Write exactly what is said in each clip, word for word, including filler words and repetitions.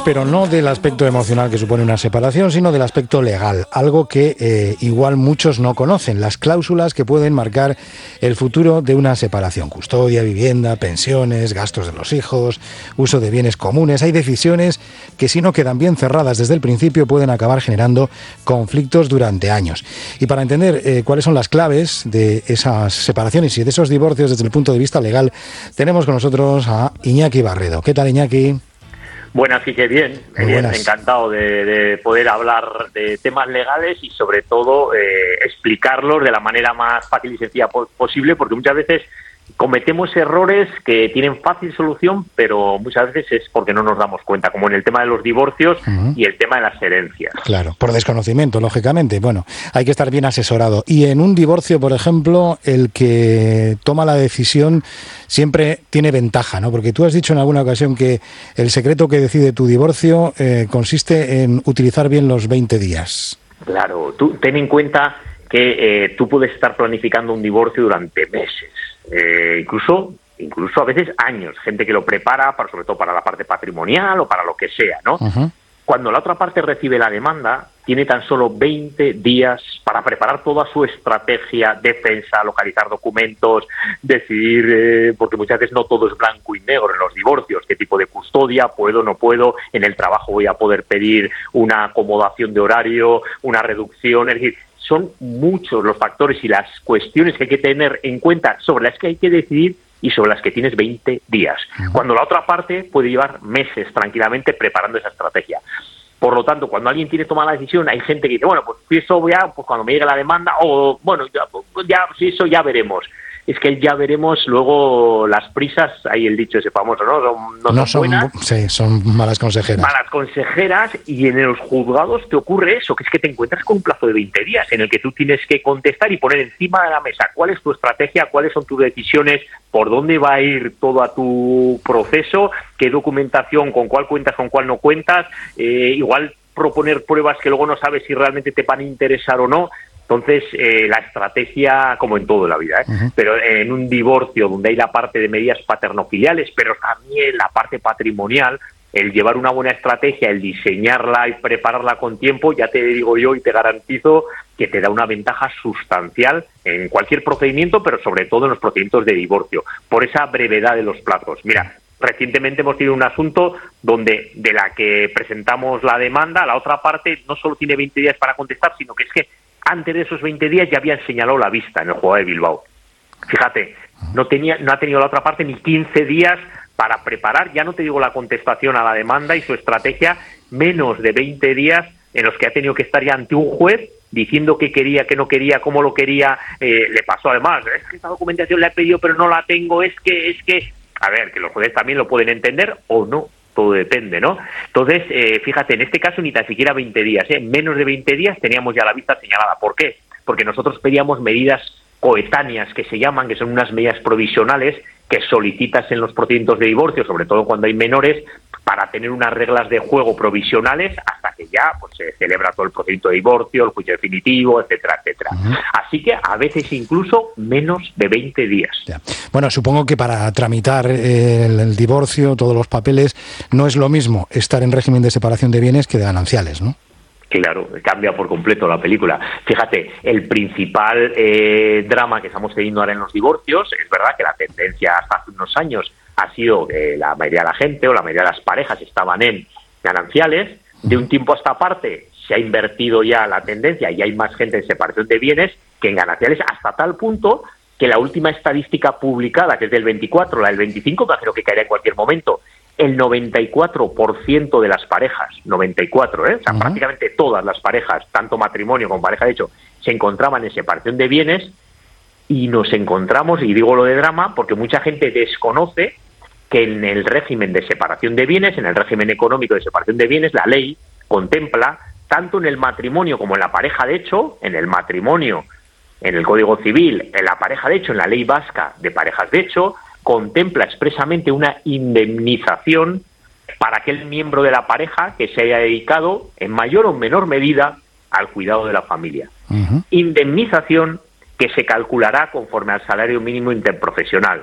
pero no del aspecto emocional que supone una separación, sino del aspecto legal, algo que eh, igual muchos no conocen, las cláusulas que pueden marcar el futuro de una separación: custodia, vivienda, pensiones, gastos de los hijos, uso de bienes comunes. Hay decisiones que, si no quedan bien cerradas desde el principio, pueden acabar generando conflictos durante años. Y para entender eh, cuáles son las claves de esas separaciones y de esos divorcios desde el punto de vista legal, tenemos con nosotros a Iñaki Barredo. ¿Qué tal, Iñaki? Buenas, sí que bien, Muy bien buenas. Encantado de, de poder hablar de temas legales y sobre todo eh, explicarlos de la manera más fácil y sencilla po- posible, porque muchas veces cometemos errores que tienen fácil solución, pero muchas veces es porque no nos damos cuenta, como en el tema de los divorcios uh-huh. y el tema de las herencias. Claro, por desconocimiento, lógicamente. Bueno, hay que estar bien asesorado. Y en un divorcio, por ejemplo, el que toma la decisión siempre tiene ventaja, ¿no? Porque tú has dicho en alguna ocasión que el secreto que decide tu divorcio eh, consiste en utilizar bien los veinte días. Claro, tú ten en cuenta que eh, tú puedes estar planificando un divorcio durante meses. Eh, incluso incluso a veces años, gente que lo prepara para, sobre todo para la parte patrimonial o para lo que sea, ¿no? Uh-huh. Cuando la otra parte recibe la demanda, tiene tan solo veinte días para preparar toda su estrategia, defensa, localizar documentos, decidir, eh, porque muchas veces no todo es blanco y negro en los divorcios, qué tipo de custodia, puedo, no puedo, en el trabajo voy a poder pedir una acomodación de horario, una reducción, es decir, son muchos los factores y las cuestiones que hay que tener en cuenta sobre las que hay que decidir y sobre las que tienes veinte días. Uh-huh. Cuando la otra parte puede llevar meses tranquilamente preparando esa estrategia. Por lo tanto, cuando alguien tiene que tomar la decisión, hay gente que dice, bueno, pues eso ya, pues cuando me llegue la demanda, o bueno, ya, ya sí, eso ya veremos. Es que ya veremos luego las prisas, hay el dicho ese famoso, ¿no? Son, no, no son buenas. Son, sí, son malas consejeras. Malas consejeras, y en los juzgados te ocurre eso, que es que te encuentras con un plazo de veinte días en el que tú tienes que contestar y poner encima de la mesa cuál es tu estrategia, cuáles son tus decisiones, por dónde va a ir todo a tu proceso, qué documentación, con cuál cuentas, con cuál no cuentas, eh, igual proponer pruebas que luego no sabes si realmente te van a interesar o no. Entonces, eh, la estrategia, como en todo en la vida, ¿eh? Uh-huh. Pero en un divorcio donde hay la parte de medidas paternofiliales, pero también la parte patrimonial, el llevar una buena estrategia, el diseñarla y prepararla con tiempo, ya te digo yo y te garantizo que te da una ventaja sustancial en cualquier procedimiento, pero sobre todo en los procedimientos de divorcio, por esa brevedad de los plazos. Mira, recientemente hemos tenido un asunto donde de la que presentamos la demanda, la otra parte no solo tiene veinte días para contestar, sino que es que antes de esos veinte días ya habían señalado la vista en el juzgado de Bilbao. Fíjate, no tenía, no ha tenido la otra parte ni quince días para preparar, ya no te digo la contestación a la demanda y su estrategia, menos de veinte días en los que ha tenido que estar ya ante un juez diciendo qué quería, qué no quería, cómo lo quería. Eh, le pasó además, es que esta documentación la he pedido pero no la tengo, es que, es que... A ver, que los jueces también lo pueden entender o no. Todo depende, ¿no? Entonces, eh, fíjate, en este caso ni tan siquiera veinte días, ¿eh? Menos de veinte días teníamos ya la vista señalada. ¿Por qué? Porque nosotros pedíamos medidas coetáneas, que se llaman, que son unas medidas provisionales que solicitas en los procedimientos de divorcio, sobre todo cuando hay menores, para tener unas reglas de juego provisionales hasta que ya pues se celebra todo el procedimiento de divorcio, el juicio definitivo, etcétera, etcétera. Uh-huh. Así que a veces incluso menos de veinte días. Ya. Bueno, supongo que para tramitar eh, el, el divorcio, todos los papeles, no es lo mismo estar en régimen de separación de bienes que de gananciales, ¿no? Claro, cambia por completo la película. Fíjate, el principal eh, drama que estamos teniendo ahora en los divorcios, es verdad que la tendencia hasta hace unos años ha sido que la mayoría de la gente o la mayoría de las parejas estaban en gananciales. De un tiempo a esta parte se ha invertido ya la tendencia y hay más gente en separación de bienes que en gananciales, hasta tal punto que la última estadística publicada, que es del veinticuatro, la del veinticinco, que creo que caerá en cualquier momento, el noventa y cuatro por ciento de las parejas, noventa y cuatro, ¿eh? O sea, uh-huh. prácticamente todas las parejas, tanto matrimonio como pareja de hecho, se encontraban en separación de bienes, y nos encontramos, y digo lo de drama, porque mucha gente desconoce que en el régimen de separación de bienes, en el régimen económico de separación de bienes, la ley contempla, tanto en el matrimonio como en la pareja de hecho, en el matrimonio, en el Código Civil, en la pareja de hecho, en la ley vasca de parejas de hecho, contempla expresamente una indemnización para aquel miembro de la pareja que se haya dedicado en mayor o menor medida al cuidado de la familia. Uh-huh. Indemnización que se calculará conforme al salario mínimo interprofesional.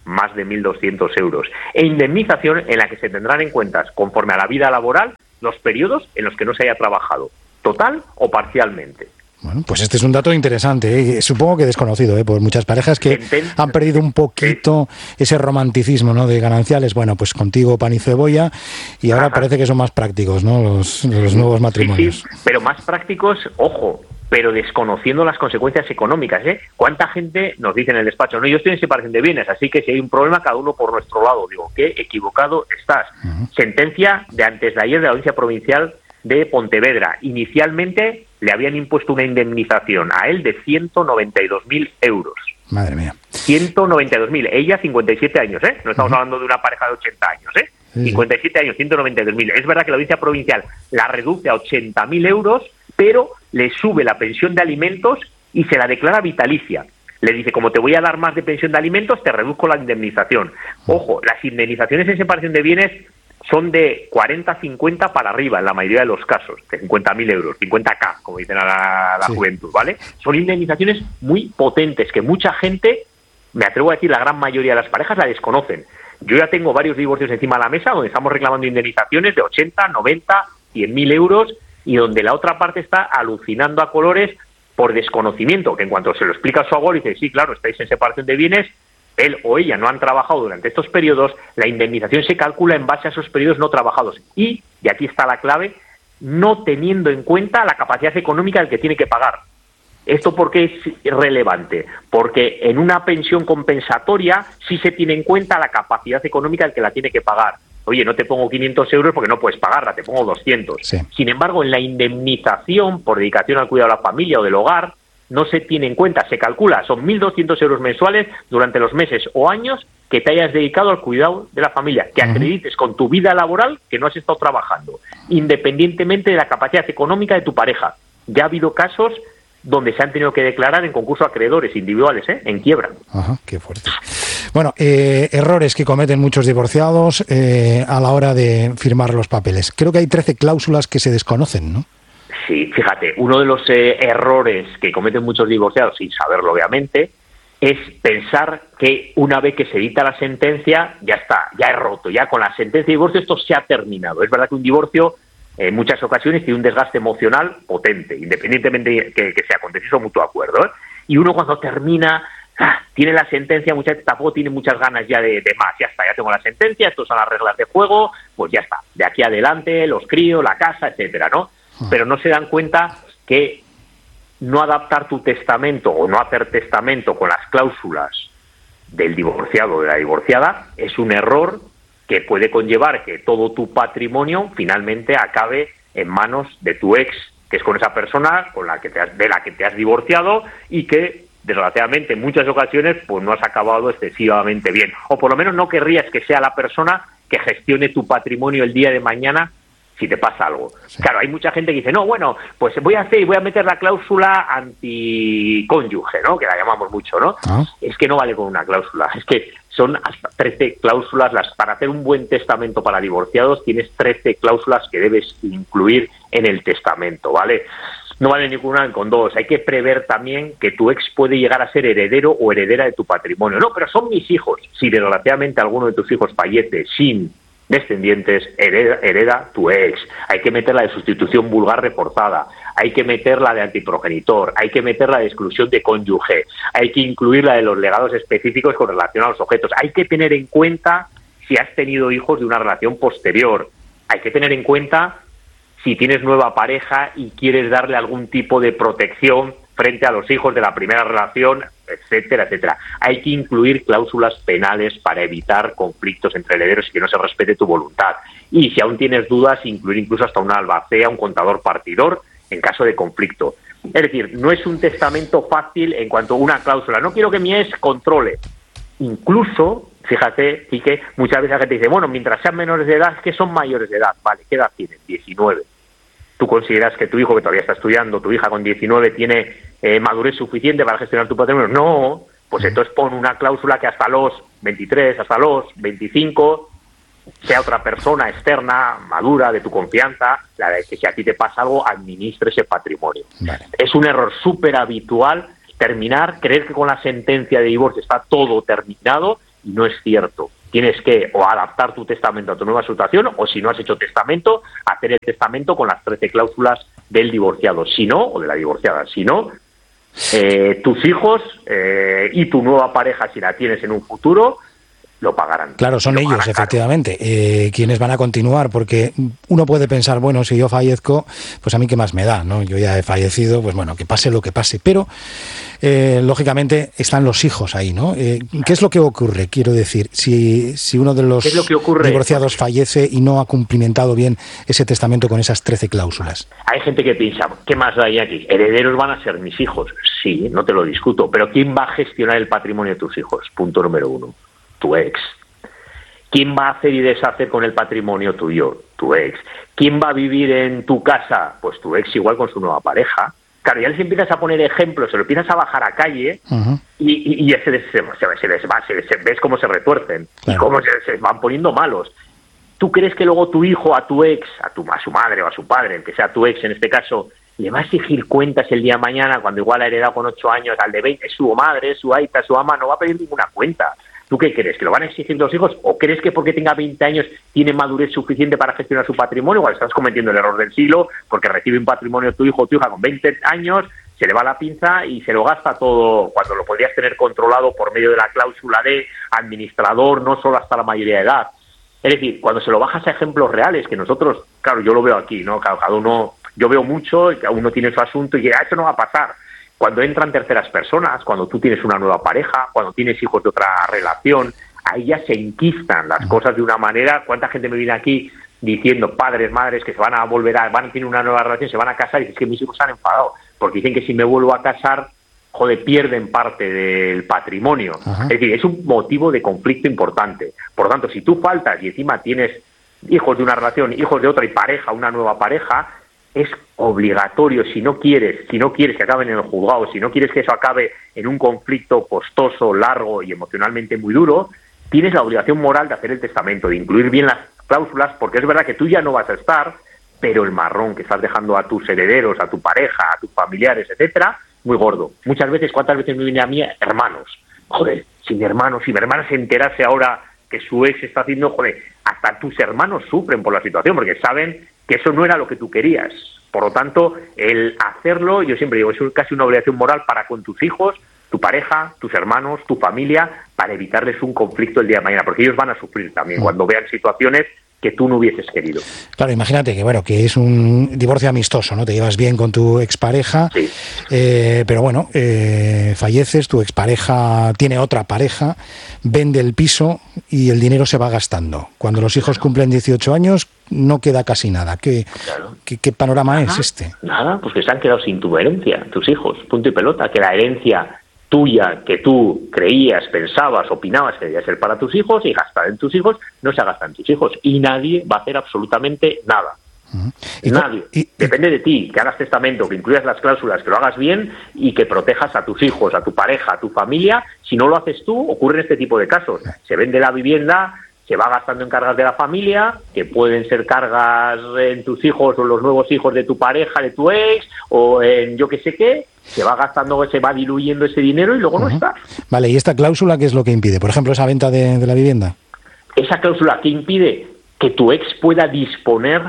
más de mil doscientos euros. E indemnización en la que se tendrán en cuenta, conforme a la vida laboral, los periodos en los que no se haya trabajado, total o parcialmente. Bueno, pues este es un dato interesante, ¿eh? Supongo que desconocido, ¿eh? Por muchas parejas que Enten... han perdido un poquito ese romanticismo, ¿no? De gananciales. Bueno, pues contigo pan y cebolla, y ahora Ajá. parece que son más prácticos, ¿no? Los, los nuevos matrimonios. Sí, sí, pero más prácticos, ojo, pero desconociendo las consecuencias económicas, ¿eh? ¿Cuánta gente nos dice en el despacho? No, yo estoy en separación de bienes, así que si hay un problema, cada uno por nuestro lado. Digo, qué equivocado estás. Uh-huh. Sentencia de antes de ayer de la Audiencia Provincial de Pontevedra. Inicialmente le habían impuesto una indemnización a él de ciento noventa y dos mil euros. Madre mía. ciento noventa y dos mil. Ella, cincuenta y siete años, ¿eh? No estamos uh-huh. hablando de una pareja de ochenta años, ¿eh? Sí, cincuenta y siete sí. años, ciento noventa y dos mil. Es verdad que la Audiencia Provincial la reduce a ochenta mil euros, pero le sube la pensión de alimentos y se la declara vitalicia. Le dice, como te voy a dar más de pensión de alimentos, te reduzco la indemnización. Ojo, las indemnizaciones en separación de bienes son de cuarenta, cincuenta para arriba en la mayoría de los casos, de cincuenta mil euros, cincuenta K, como dicen a la, la sí. juventud, ¿vale? Son indemnizaciones muy potentes que mucha gente, me atrevo a decir, la gran mayoría de las parejas la desconocen. Yo ya tengo varios divorcios encima de la mesa donde estamos reclamando indemnizaciones de ochenta, noventa, cien mil euros y donde la otra parte está alucinando a colores por desconocimiento, que en cuanto se lo explica a su abogado, dice, sí, claro, estáis en separación de bienes, él o ella no han trabajado durante estos periodos, la indemnización se calcula en base a esos periodos no trabajados. Y, y aquí está la clave, no teniendo en cuenta la capacidad económica del que tiene que pagar. ¿Esto por qué es relevante? Porque en una pensión compensatoria sí se tiene en cuenta la capacidad económica del que la tiene que pagar. Oye, no te pongo quinientos euros porque no puedes pagarla, te pongo doscientos. Sí. Sin embargo, en la indemnización por dedicación al cuidado de la familia o del hogar, no se tiene en cuenta, se calcula, son mil doscientos euros mensuales durante los meses o años que te hayas dedicado al cuidado de la familia, que uh-huh. acredites con tu vida laboral que no has estado trabajando, independientemente de la capacidad económica de tu pareja. Ya ha habido casos donde se han tenido que declarar en concurso a acreedores individuales, ¿eh? En quiebra. Ajá, qué fuerte. Bueno, eh, errores que cometen muchos divorciados eh, a la hora de firmar los papeles. Creo que hay trece cláusulas que se desconocen, ¿no? Sí, fíjate, uno de los eh, errores que cometen muchos divorciados, sin saberlo obviamente, es pensar que una vez que se dicta la sentencia, ya está, ya he roto, ya con la sentencia de divorcio esto se ha terminado. Es verdad que un divorcio en muchas ocasiones tiene un desgaste emocional potente, independientemente que, que sea contexto o mutuo acuerdo, ¿eh? Y uno cuando termina, ah, tiene la sentencia, muchas veces tampoco tiene muchas ganas ya de, de más, ya está, ya tengo la sentencia, estas son las reglas de juego, pues ya está, de aquí adelante, los críos, la casa, etcétera, ¿no? Pero no se dan cuenta que no adaptar tu testamento o no hacer testamento con las cláusulas del divorciado o de la divorciada es un error que puede conllevar que todo tu patrimonio finalmente acabe en manos de tu ex, que es con esa persona con la que te has, de la que te has divorciado y que desgraciadamente en muchas ocasiones pues no has acabado excesivamente bien, o por lo menos no querrías que sea la persona que gestione tu patrimonio el día de mañana si te pasa algo. Sí. Claro, hay mucha gente que dice, no, bueno, pues voy a hacer y voy a meter la cláusula anticónyuge, ¿no? Que la llamamos mucho, ¿no? ¿Ah? Es que no vale con una cláusula, es que son hasta trece cláusulas, las para hacer un buen testamento para divorciados tienes trece cláusulas que debes incluir en el testamento, ¿vale? No vale ninguna con dos, hay que prever también que tu ex puede llegar a ser heredero o heredera de tu patrimonio. No, pero son mis hijos. Si desgraciadamente alguno de tus hijos fallece sin descendientes, hereda, hereda tu ex. Hay que meter la de sustitución vulgar reforzada, hay que meter la de antiprogenitor, hay que meter la de exclusión de cónyuge, hay que incluir la de los legados específicos con relación a los objetos, hay que tener en cuenta si has tenido hijos de una relación posterior, hay que tener en cuenta si tienes nueva pareja y quieres darle algún tipo de protección frente a los hijos de la primera relación, etcétera, etcétera. Hay que incluir cláusulas penales para evitar conflictos entre herederos y que no se respete tu voluntad. Y si aún tienes dudas, incluir incluso hasta una albacea, un contador partidor, en caso de conflicto. Es decir, no es un testamento fácil en cuanto a una cláusula. No quiero que mi ex controle. Incluso, fíjate, y que muchas veces la gente dice, bueno, mientras sean menores de edad, que son mayores de edad. Vale, ¿qué edad tienen? diecinueve. Tú consideras que tu hijo, que todavía está estudiando, tu hija con diecinueve tiene eh, madurez suficiente para gestionar tu patrimonio. No, pues entonces pon una cláusula que hasta los veintitrés, hasta los veinticinco, sea otra persona externa, madura, de tu confianza, la de que si a ti te pasa algo, administre ese patrimonio. Vale. Es un error súper habitual terminar, creer que con la sentencia de divorcio está todo terminado y no es cierto. Tienes que o adaptar tu testamento a tu nueva situación, o si no has hecho testamento, hacer el testamento con las trece cláusulas del divorciado, si no, o de la divorciada, si no, eh, tus hijos eh, y tu nueva pareja, si la tienes en un futuro, lo pagarán. Claro, son ellos, efectivamente, eh, quienes van a continuar, porque uno puede pensar, bueno, si yo fallezco, pues a mí qué más me da, ¿no? Yo ya he fallecido, pues bueno, que pase lo que pase, pero eh, lógicamente están los hijos ahí, ¿no? Eh, ¿Qué es lo que ocurre? Quiero decir, si, si uno de los ¿Qué es lo que ocurre? divorciados fallece y no ha cumplimentado bien ese testamento con esas trece cláusulas. Hay gente que piensa, ¿qué más hay aquí? Herederos van a ser mis hijos. Sí, no te lo discuto, pero ¿quién va a gestionar el patrimonio de tus hijos? Punto número uno. Tu ex. ¿Quién va a hacer y deshacer con el patrimonio tuyo? Tu ex. ¿Quién va a vivir en tu casa? Pues tu ex, igual con su nueva pareja. Claro, ya les empiezas a poner ejemplos, se lo empiezas a bajar a calle, uh-huh. y, y, y ya se les, se, se les va, se, se, ves cómo se retuercen, claro. Y cómo se, se van poniendo malos. ¿Tú crees que luego tu hijo a tu ex, a, tu, a su madre o a su padre, que sea tu ex en este caso, le va a exigir cuentas el día de mañana cuando igual ha heredado con ocho años al de veinte, su madre, su aita, su ama, no va a pedir ninguna cuenta? ¿Tú qué crees? ¿Que lo van a exigir los hijos? ¿O crees que porque tenga veinte años tiene madurez suficiente para gestionar su patrimonio? Igual estás cometiendo el error del siglo porque recibe un patrimonio tu hijo o tu hija con veinte años, se le va la pinza y se lo gasta todo cuando lo podrías tener controlado por medio de la cláusula de administrador, no solo hasta la mayoría de edad. Es decir, cuando se lo bajas a ejemplos reales, que nosotros, claro, yo lo veo aquí, ¿no? Cada uno, yo veo mucho, cada uno tiene su asunto y ah, eso no va a pasar. Cuando entran terceras personas, cuando tú tienes una nueva pareja, cuando tienes hijos de otra relación, ahí ya se enquistan las cosas de una manera. ¿Cuánta gente me viene aquí diciendo, padres, madres, que se van a volver a, van a tener una nueva relación, se van a casar, y es que mis hijos se han enfadado, porque dicen que si me vuelvo a casar, joder, pierden parte del patrimonio. Ajá. Es decir, es un motivo de conflicto importante. Por lo tanto, si tú faltas y encima tienes hijos de una relación, hijos de otra y pareja, una nueva pareja, es obligatorio, si no quieres, si no quieres que acaben en el juzgado, si no quieres que eso acabe en un conflicto costoso, largo y emocionalmente muy duro, tienes la obligación moral de hacer el testamento, de incluir bien las cláusulas, porque es verdad que tú ya no vas a estar, pero el marrón que estás dejando a tus herederos, a tu pareja, a tus familiares, etcétera, muy gordo. Muchas veces, ¿cuántas veces me viene a mí hermanos? Joder, si mi hermano, si mi hermana se enterase ahora que su ex está haciendo, joder, hasta tus hermanos sufren por la situación, porque saben que eso no era lo que tú querías. Por lo tanto, el hacerlo, yo siempre digo, es casi una obligación moral para con tus hijos, tu pareja, tus hermanos, tu familia, para evitarles un conflicto el día de mañana, porque ellos van a sufrir también cuando vean situaciones que tú no hubieses querido. Claro, imagínate que bueno que es un divorcio amistoso, ¿no? Te llevas bien con tu expareja, sí. eh, pero bueno, eh, falleces, tu expareja tiene otra pareja, vende el piso y el dinero se va gastando. Cuando los hijos cumplen dieciocho años no queda casi nada. ¿Qué, claro. ¿qué, qué panorama nada, es este? Nada, pues que se han quedado sin tu herencia, tus hijos, punto y pelota, que la herencia tuya, que tú creías, pensabas, opinabas que debía ser para tus hijos y gastar en tus hijos, no se gasta en tus hijos. Y nadie va a hacer absolutamente nada. Uh-huh. ¿Y nadie. Y, y, Depende de ti, que hagas testamento, que incluyas las cláusulas, que lo hagas bien y que protejas a tus hijos, a tu pareja, a tu familia. Si no lo haces tú, ocurren este tipo de casos. Se vende la vivienda, se va gastando en cargas de la familia, que pueden ser cargas en tus hijos o los nuevos hijos de tu pareja, de tu ex, o en yo qué sé qué, se va gastando, se va diluyendo ese dinero y luego uh-huh. no está. Vale, ¿y esta cláusula qué es lo que impide? Por ejemplo, esa venta de, de la vivienda. Esa cláusula que impide que tu ex pueda disponer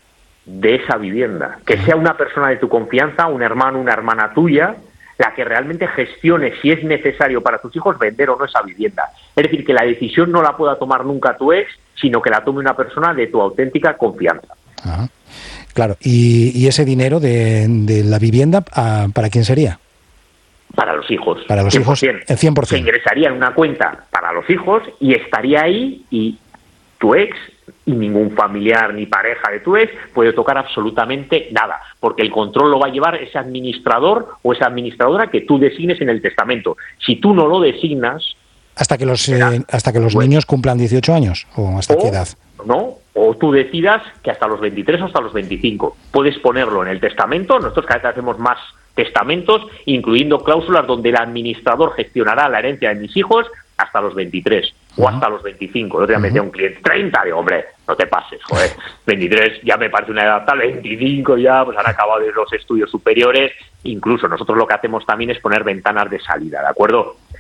de esa vivienda, que sea una persona de tu confianza, un hermano, una hermana tuya, la que realmente gestione si es necesario para tus hijos vender o no esa vivienda. Es decir, que la decisión no la pueda tomar nunca tu ex, sino que la tome una persona de tu auténtica confianza. Ajá. Claro, ¿y, y ese dinero de, de la vivienda para quién sería? Para los hijos. Para los cien por ciento. hijos, el cien por ciento. Se ingresaría en una cuenta para los hijos y estaría ahí, y tu ex y ningún familiar ni pareja de tu ex puede tocar absolutamente nada, porque el control lo va a llevar ese administrador o esa administradora que tú designes en el testamento. Si tú no lo designas... Hasta que los, eh, hasta que los bueno, niños cumplan dieciocho años, ¿o hasta o, qué edad? No, o tú decidas que hasta los veintitrés o hasta los veinticinco. Puedes ponerlo en el testamento. Nosotros cada vez hacemos más testamentos, incluyendo cláusulas donde el administrador gestionará la herencia de mis hijos hasta los veintitrés uh-huh. o hasta los veinticinco. Yo te voy a meter a un cliente treinta, de hombre, no te pases, joder, veintitrés ya me parece una edad tal, veinticinco ya, pues han acabado de los estudios superiores. Incluso nosotros lo que hacemos también es poner ventanas de salida, ¿de acuerdo?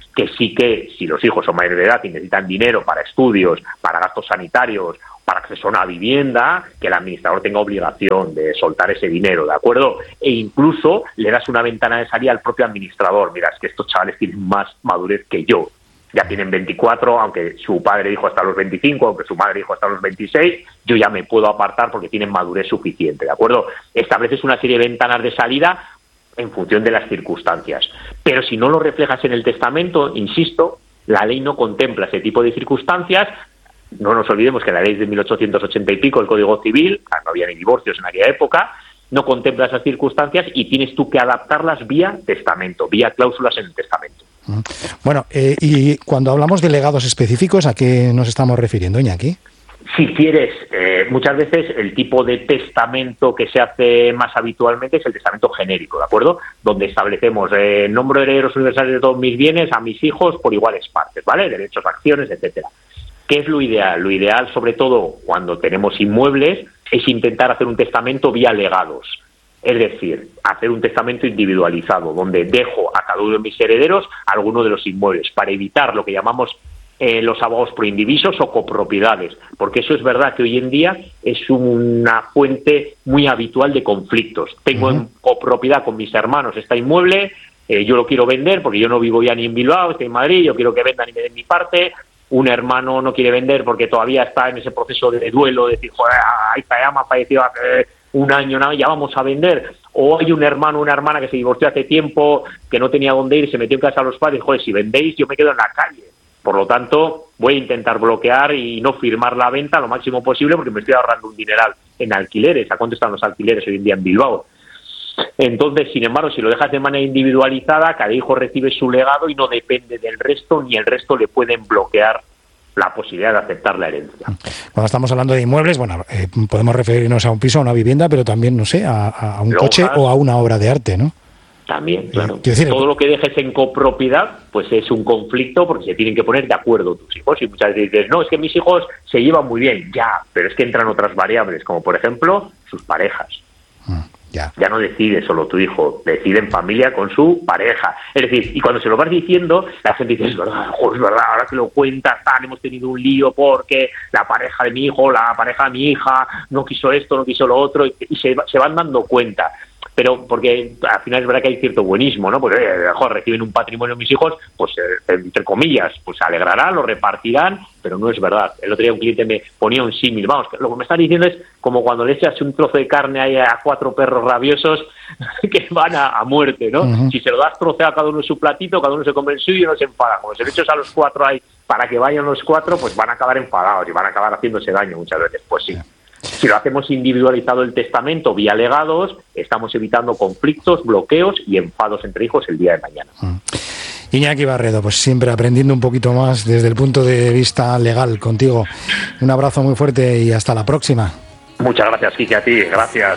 que sí que si los hijos son mayores de edad y necesitan dinero para estudios, para gastos sanitarios, para acceso a una vivienda, que el administrador tenga obligación de soltar ese dinero, ¿de acuerdo? E incluso le das una ventana de salida al propio administrador. Mira, es que estos chavales tienen más madurez que yo. Ya tienen veinticuatro, aunque su padre dijo hasta los veinticinco, aunque su madre dijo hasta los veintiséis, yo ya me puedo apartar porque tienen madurez suficiente, ¿de acuerdo? Estableces una serie de ventanas de salida en función de las circunstancias. Pero si no lo reflejas en el testamento, insisto, la ley no contempla ese tipo de circunstancias. No nos olvidemos que la ley es de mil ochocientos ochenta y pico, el Código Civil, no había ni divorcios en aquella época, no contempla esas circunstancias y tienes tú que adaptarlas vía testamento, vía cláusulas en el testamento. Bueno, eh, y cuando hablamos de legados específicos, ¿a qué nos estamos refiriendo, Iñaki? Si quieres, eh, muchas veces el tipo de testamento que se hace más habitualmente es el testamento genérico, ¿de acuerdo? Donde establecemos eh, nombre de herederos universales de todos mis bienes a mis hijos por iguales partes, ¿vale? Derechos, acciones, etcétera. ¿Qué es lo ideal? Lo ideal, sobre todo cuando tenemos inmuebles, es intentar hacer un testamento vía legados. Es decir, hacer un testamento individualizado, donde dejo a cada uno de mis herederos alguno de los inmuebles, para evitar lo que llamamos eh, los abogados proindivisos o copropiedades, porque eso es verdad que hoy en día es una fuente muy habitual de conflictos. Tengo uh-huh. en copropiedad con mis hermanos este inmueble, eh, yo lo quiero vender porque yo no vivo ya ni en Bilbao, estoy en Madrid, yo quiero que vendan y me den mi parte. Un hermano no quiere vender porque todavía está en ese proceso de duelo, de decir, joder, ahí está, ya me ha fallecido hace un año, nada, ya vamos a vender. O hay un hermano o una hermana que se divorció hace tiempo, que no tenía dónde ir, se metió en casa a los padres, joder, si vendéis yo me quedo en la calle. Por lo tanto, voy a intentar bloquear y no firmar la venta lo máximo posible porque me estoy ahorrando un dineral en alquileres. ¿A cuánto están los alquileres hoy en día en Bilbao? Entonces, sin embargo, si lo dejas de manera individualizada, cada hijo recibe su legado y no depende del resto, ni el resto le pueden bloquear la posibilidad de aceptar la herencia. Cuando estamos hablando de inmuebles, bueno, eh, podemos referirnos a un piso, a una vivienda, pero también, no sé, a, a un Lojas, coche o a una obra de arte, ¿no? También, claro. Eh, decir, todo lo que dejes en copropiedad, pues es un conflicto porque se tienen que poner de acuerdo tus hijos. Y muchas veces dices, no, es que mis hijos se llevan muy bien. Ya, pero es que entran otras variables, como por ejemplo, sus parejas. Mm. Ya. ya no decide solo tu hijo, decide en familia con su pareja. Es decir, y cuando se lo vas diciendo, la gente dice, es verdad, jo, es verdad, ahora que lo cuentas, tal, hemos tenido un lío porque la pareja de mi hijo, la pareja de mi hija, no quiso esto, no quiso lo otro, y, y se, se van dando cuenta. Pero porque al final es verdad que hay cierto buenismo, ¿no? Pues, eh, joder, reciben un patrimonio mis hijos, pues, eh, entre comillas, pues se alegrarán, lo repartirán, pero no es verdad. El otro día un cliente me ponía un símil, vamos, lo que me están diciendo es como cuando le echas un trozo de carne ahí a cuatro perros rabiosos que van a, a muerte, ¿no? Uh-huh. Si se lo das troceado a cada uno en su platito, cada uno se come el suyo y no se enfada. Como se lo echas a los cuatro ahí para que vayan los cuatro, pues van a acabar enfadados y van a acabar haciéndose daño muchas veces, pues sí. Si lo hacemos individualizado el testamento vía legados, estamos evitando conflictos, bloqueos y enfados entre hijos el día de mañana. Mm. Iñaki Barredo, pues siempre aprendiendo un poquito más desde el punto de vista legal contigo. Un abrazo muy fuerte y hasta la próxima. Muchas gracias, Kike, a ti. Gracias.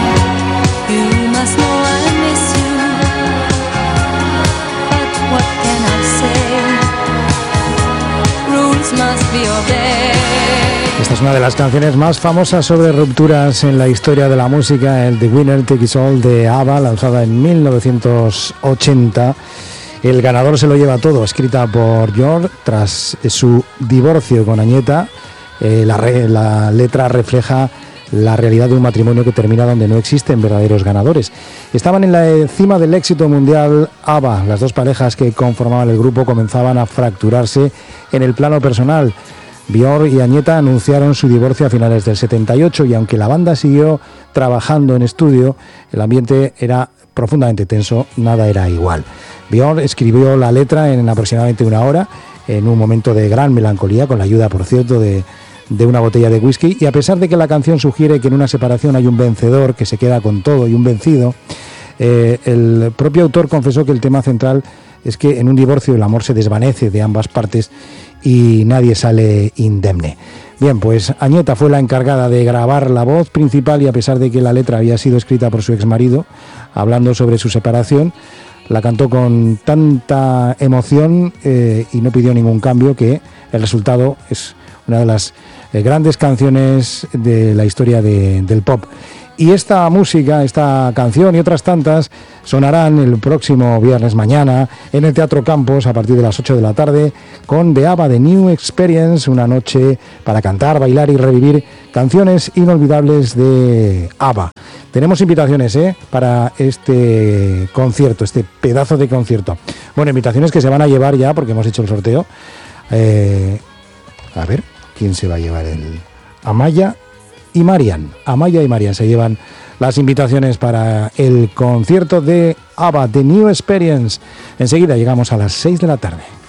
Esta es una de las canciones más famosas sobre rupturas en la historia de la música, el The Winner Takes It All de ABBA, lanzada en mil novecientos ochenta. El ganador se lo lleva todo, escrita por Björk tras su divorcio con Agneta. Eh, la, re, la letra refleja la realidad de un matrimonio que termina donde no existen verdaderos ganadores. Estaban en la cima del éxito mundial ABBA. Las dos parejas que conformaban el grupo comenzaban a fracturarse en el plano personal. Björk y Agneta anunciaron su divorcio a finales del setenta y ocho y aunque la banda siguió trabajando en estudio, el ambiente era profundamente tenso, nada era igual. Björk escribió la letra en aproximadamente una hora, en un momento de gran melancolía, con la ayuda, por cierto, de, de una botella de whisky, y a pesar de que la canción sugiere que en una separación hay un vencedor que se queda con todo y un vencido, eh, el propio autor confesó que el tema central es que en un divorcio el amor se desvanece de ambas partes y nadie sale indemne. Bien, pues Agneta fue la encargada de grabar la voz principal y a pesar de que la letra había sido escrita por su exmarido, hablando sobre su separación, la cantó con tanta emoción eh, y no pidió ningún cambio que el resultado es una de las eh, grandes canciones de la historia de, del pop. Y esta música, esta canción y otras tantas sonarán el próximo viernes mañana en el Teatro Campos a partir de las ocho de la tarde con The ABBA, The New Experience, una noche para cantar, bailar y revivir canciones inolvidables de ABBA. Tenemos invitaciones ¿eh? para este concierto, este pedazo de concierto. Bueno, invitaciones que se van a llevar ya porque hemos hecho el sorteo. Eh, a ver, ¿quién se va a llevar el...? Amaya y Marian. Amaya y Marian se llevan las invitaciones para el concierto de ABBA, The New Experience. Enseguida llegamos a las seis de la tarde.